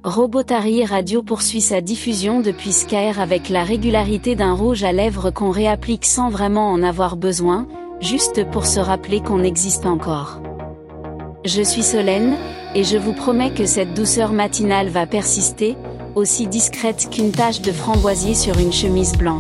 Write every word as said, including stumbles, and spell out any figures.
Robotary Radio poursuit sa diffusion depuis Skyr avec la régularité d'un rouge à lèvres qu'on réapplique sans vraiment en avoir besoin, juste pour se rappeler qu'on existe encore. Je suis Solène, et je vous promets que cette douceur matinale va persister, aussi discrète qu'une tache de framboisier sur une chemise blanche.